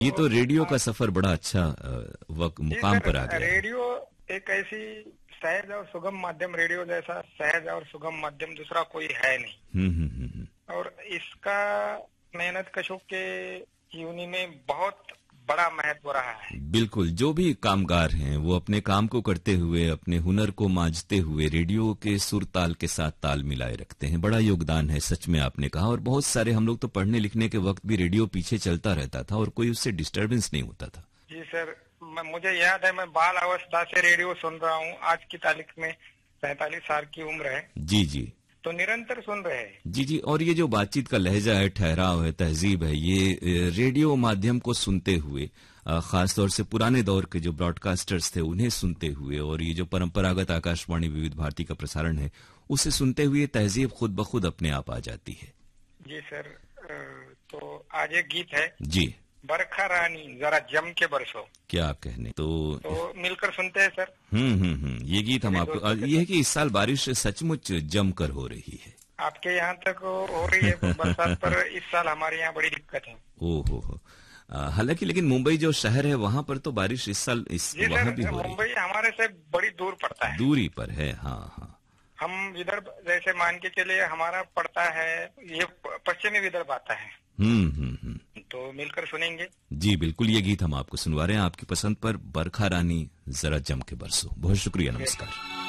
ये तो रेडियो का सफर बड़ा अच्छा मुकाम पर आ गया। रेडियो एक ऐसी सहज और सुगम माध्यम, रेडियो जैसा सहज और सुगम माध्यम दूसरा कोई है नहीं। और इसका मेहनत कशों के जीवनी में बहुत बड़ा महत्व रहा है। बिल्कुल, जो भी कामगार हैं वो अपने काम को करते हुए, अपने हुनर को मांझते हुए रेडियो के सुर ताल के साथ ताल मिलाए रखते हैं। बड़ा योगदान है, सच में आपने कहा। और बहुत सारे हम लोग तो पढ़ने लिखने के वक्त भी रेडियो पीछे चलता रहता था और कोई उससे डिस्टर्बेंस नहीं होता था। जी सर, मुझे याद है, मैं बाल अवस्था से रेडियो सुन रहा हूँ। आज की तारीख में 47 साल की उम्र है। जी जी, तो निरंतर सुन रहे हैं। जी जी। और ये जो बातचीत का लहजा है, ठहराव है, तहजीब है, ये रेडियो माध्यम को सुनते हुए, खासतौर से पुराने दौर के जो ब्रॉडकास्टर्स थे उन्हें सुनते हुए, और ये जो परंपरागत आकाशवाणी विविध भारती का प्रसारण है उसे सुनते हुए तहजीब खुद ब खुद अपने आप आ जाती है। जी सर, तो आज एक गीत है जी, बरखा रानी जरा जम के बरसो। क्या कहने। तो मिलकर सुनते हैं सर। ये गीत हम आपको, ये है कि इस साल बारिश सचमुच जमकर हो रही है। आपके यहाँ तक हो रही है बरसात, पर इस साल हमारे यहाँ बड़ी दिक्कत है। ओहो, हालांकि लेकिन मुंबई जो शहर है वहां पर तो बारिश इस साल वहां भी हो रही है। मुंबई हमारे से बड़ी दूर पड़ता है, दूरी पर है। हाँ हाँ, हम विदर्भ जैसे मान के चलिए, हमारा पड़ता है, ये पश्चिमी विदर्भ आता है। तो मिलकर सुनेंगे। जी बिल्कुल, ये गीत हम आपको सुनवा रहे हैं आपकी पसंद पर, बरखा रानी जरा जम के बरसो। बहुत शुक्रिया, नमस्कार।